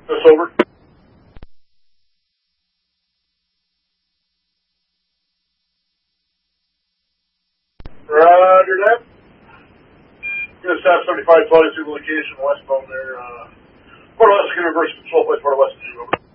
This over. Roger that. Good staff 75 22 location westbound there. Port of West University, 12 Port of West. Over.